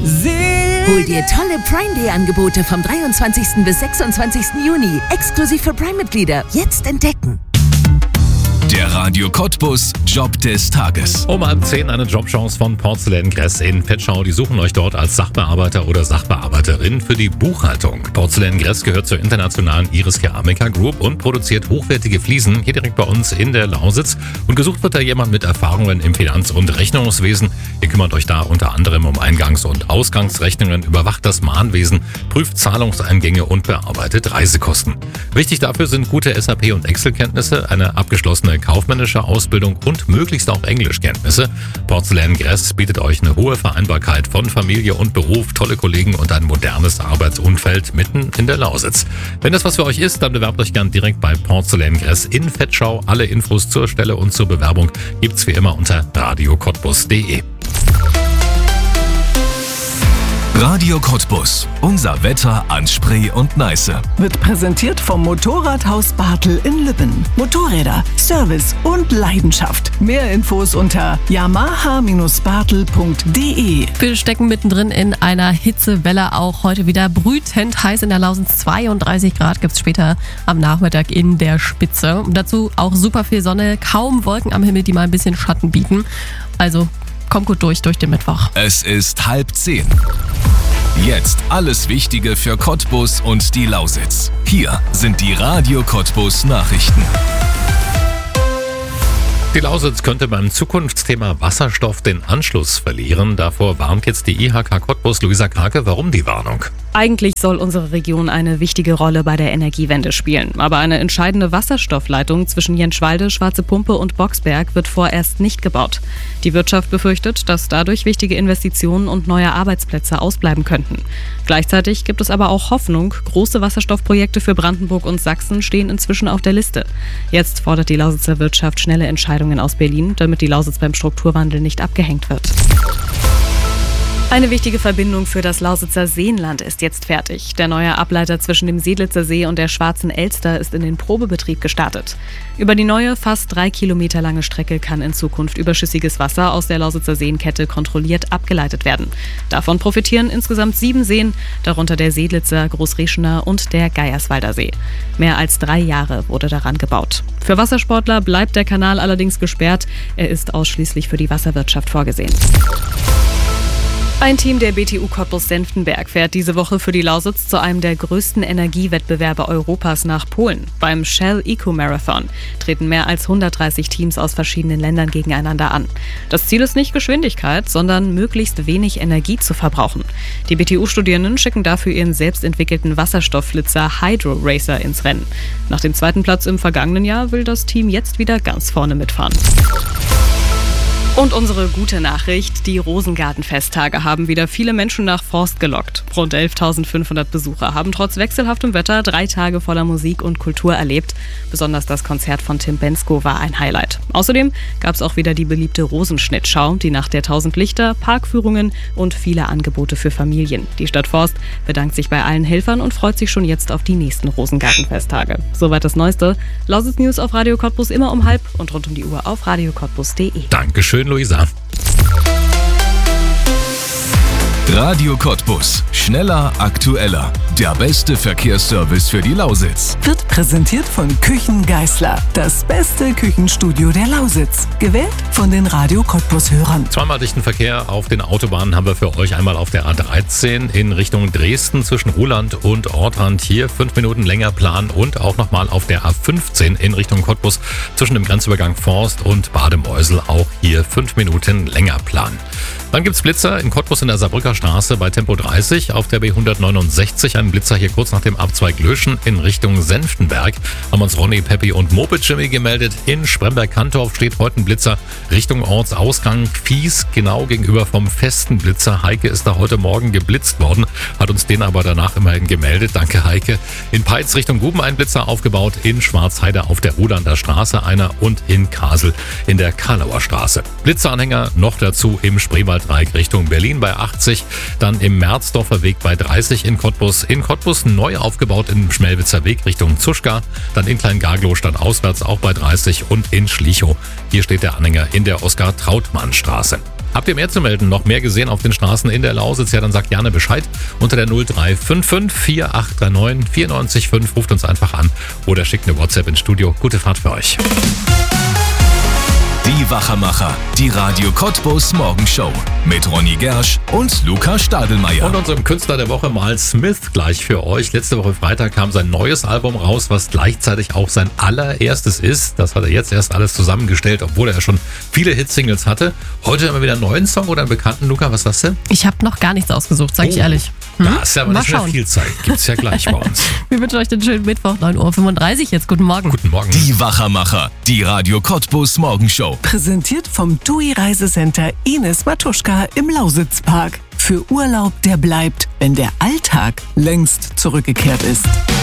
Hol dir tolle Prime Day Angebote vom 23. bis 26. Juni. Exklusiv für Prime-Mitglieder. Jetzt entdecken. Der Radio Cottbus Job des Tages. Um 9:30 eine Jobchance von Porzellan Gress in Petschau. Die suchen euch dort als Sachbearbeiter oder Sachbearbeiterin für die Buchhaltung. Porzellan Gress gehört zur internationalen Iris Keramika Group und produziert hochwertige Fliesen hier direkt bei uns in der Lausitz. Und gesucht wird da jemand mit Erfahrungen im Finanz- und Rechnungswesen. Ihr kümmert euch da unter anderem um Eingangs- und Ausgangsrechnungen, überwacht das Mahnwesen, prüft Zahlungseingänge und bearbeitet Reisekosten. Wichtig dafür sind gute SAP- und Excel-Kenntnisse, eine abgeschlossene kaufmännische Ausbildung und möglichst auch Englischkenntnisse. Porzellan Gress bietet euch eine hohe Vereinbarkeit von Familie und Beruf, tolle Kollegen und ein modernes Arbeitsumfeld mitten in der Lausitz. Wenn das was für euch ist, dann bewerbt euch gern direkt bei Porzellan Gress in Petschau. Alle Infos zur Stelle und zur Bewerbung gibt's wie immer unter radiocottbus.de. Radio Cottbus. Unser Wetter an Spree und Neiße. Wird präsentiert vom Motorradhaus Bartel in Lübben. Motorräder, Service und Leidenschaft. Mehr Infos unter yamaha-bartel.de. Wir stecken mittendrin in einer Hitzewelle, auch heute wieder brütend heiß in der Lausitz. 32 Grad gibt es später am Nachmittag in der Spitze. Und dazu auch super viel Sonne, kaum Wolken am Himmel, die mal ein bisschen Schatten bieten. Also kommt gut durch den Mittwoch. Es ist 9:30. Jetzt alles Wichtige für Cottbus und die Lausitz. Hier sind die Radio Cottbus Nachrichten. Die Lausitz könnte beim Zukunftsthema Wasserstoff den Anschluss verlieren. Davor warnt jetzt die IHK Cottbus. Luisa Krake, warum die Warnung? Eigentlich soll unsere Region eine wichtige Rolle bei der Energiewende spielen. Aber eine entscheidende Wasserstoffleitung zwischen Jenschwalde, Schwarze Pumpe und Boxberg wird vorerst nicht gebaut. Die Wirtschaft befürchtet, dass dadurch wichtige Investitionen und neue Arbeitsplätze ausbleiben könnten. Gleichzeitig gibt es aber auch Hoffnung. Große Wasserstoffprojekte für Brandenburg und Sachsen stehen inzwischen auf der Liste. Jetzt fordert die Lausitzer Wirtschaft schnelle Entscheidungen aus Berlin, damit die Lausitz beim Strukturwandel nicht abgehängt wird. Eine wichtige Verbindung für das Lausitzer Seenland ist jetzt fertig. Der neue Ableiter zwischen dem Sedlitzer See und der Schwarzen Elster ist in den Probebetrieb gestartet. Über die neue, fast 3 Kilometer lange Strecke kann in Zukunft überschüssiges Wasser aus der Lausitzer Seenkette kontrolliert abgeleitet werden. Davon profitieren insgesamt 7 Seen, darunter der Sedlitzer, Großreschener und der Geierswalder See. Mehr als 3 Jahre wurde daran gebaut. Für Wassersportler bleibt der Kanal allerdings gesperrt. Er ist ausschließlich für die Wasserwirtschaft vorgesehen. Ein Team der BTU Cottbus-Senftenberg fährt diese Woche für die Lausitz zu einem der größten Energiewettbewerbe Europas nach Polen. Beim Shell Eco Marathon treten mehr als 130 Teams aus verschiedenen Ländern gegeneinander an. Das Ziel ist nicht Geschwindigkeit, sondern möglichst wenig Energie zu verbrauchen. Die BTU-Studierenden schicken dafür ihren selbstentwickelten Wasserstoffflitzer Hydro Racer ins Rennen. Nach dem 2. Platz im vergangenen Jahr will das Team jetzt wieder ganz vorne mitfahren. Und unsere gute Nachricht, die Rosengarten-Festtage haben wieder viele Menschen nach Forst gelockt. Rund 11.500 Besucher haben trotz wechselhaftem Wetter 3 Tage voller Musik und Kultur erlebt. Besonders das Konzert von Tim Bendzko war ein Highlight. Außerdem gab es auch wieder die beliebte Rosenschnittschau, die Nacht der 1000 Lichter, Parkführungen und viele Angebote für Familien. Die Stadt Forst bedankt sich bei allen Helfern und freut sich schon jetzt auf die nächsten Rosengarten-Festtage. Soweit das Neueste. Lausitz News auf Radio Cottbus immer um 12:30 und rund um die Uhr auf radiocottbus.de. Dankeschön, Luisa. Radio Cottbus. Schneller, aktueller. Der beste Verkehrsservice für die Lausitz. Wird präsentiert von Küchen Geißler. Das beste Küchenstudio der Lausitz. Gewählt von den Radio Cottbus-Hörern. Zweimal dichten Verkehr auf den Autobahnen haben wir für euch. Einmal auf der A13 in Richtung Dresden zwischen Ruhland und Ortrand. Hier 5 Minuten länger planen und auch nochmal auf der A15 in Richtung Cottbus zwischen dem Grenzübergang Forst und Bademeusel. Auch hier 5 Minuten länger planen. Dann gibt's Blitzer in Cottbus in der Saarbrücker Straße bei Tempo 30. Auf der B169 ein Blitzer hier kurz nach dem Abzweig Löschen in Richtung Senftenberg. Haben uns Ronny, Peppi und Moped Jimmy gemeldet. In Spremberg-Kantorf steht heute ein Blitzer Richtung Ortsausgang Fies, genau gegenüber vom festen Blitzer. Heike ist da heute Morgen geblitzt worden, hat uns den aber danach immerhin gemeldet. Danke, Heike. In Peitz Richtung Guben ein Blitzer aufgebaut. In Schwarzheide auf der Ruhlander Straße einer und in Kasel in der Karlauer Straße. Blitzeranhänger noch dazu im Spreewaldreieck Richtung Berlin bei 80. Dann im Merzdorfer Weg bei 30 in Cottbus neu aufgebaut im Schmelwitzer Weg Richtung Zuschka. Dann in Kleingaglow statt auswärts auch bei 30 und in Schlichow. Hier steht der Anhänger in der Oskar-Trautmann-Straße. Habt ihr mehr zu melden, noch mehr gesehen auf den Straßen in der Lausitz? Ja, dann sagt gerne Bescheid unter der 0355 4839 94,5. Ruft uns einfach an oder schickt eine WhatsApp ins Studio. Gute Fahrt für euch. Die Wachermacher, die Radio Cottbus Morgenshow mit Ronny Gersch und Luca Stadelmeier. Und unserem Künstler der Woche Mal Smith gleich für euch. Letzte Woche Freitag kam sein neues Album raus, was gleichzeitig auch sein allererstes ist. Das hat er jetzt erst alles zusammengestellt, obwohl er schon viele Hitsingles hatte. Heute haben wir wieder einen neuen Song oder einen bekannten. Luca, was hast du? Ich habe noch gar nichts ausgesucht, sage ich ehrlich. Da ist ja aber nicht mehr viel Zeit. Gibt's ja gleich bei uns. Wir wünschen euch den schönen Mittwoch, 9:35 Uhr jetzt. Guten Morgen. Guten Morgen. Die Wachermacher, die Radio Cottbus Morgenshow. Präsentiert vom TUI Reisecenter Ines Matuschka im Lausitzpark. Für Urlaub, der bleibt, wenn der Alltag längst zurückgekehrt ist.